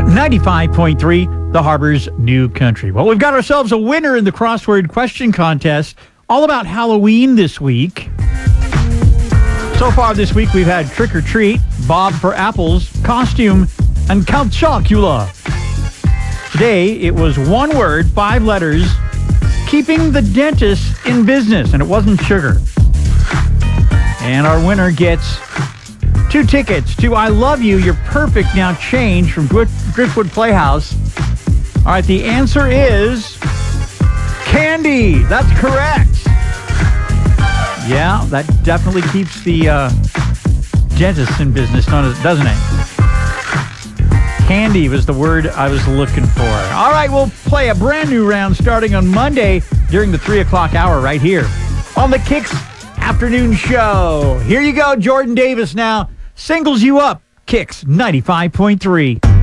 95.3, the Harbor's New Country. Well, we've got ourselves a winner in the crossword question contest, all about Halloween this week. So far this week, we've had Trick or Treat, Bob for Apples, Costume, and Count Chocula. Today, it was one word, 5 letters, keeping the dentist in business, and it wasn't sugar. And our winner gets 2 tickets to I Love You, You're Perfect Now Change from Driftwood Playhouse. All right, the answer is candy. That's correct. Yeah, that definitely keeps the dentist in business, doesn't it? Candy was the word I was looking for. All right, we'll play a brand new round starting on Monday during the 3 o'clock hour right here on the Kicks Afternoon Show. Here you go, Jordan Davis now. Singles you up. Kicks 95.3.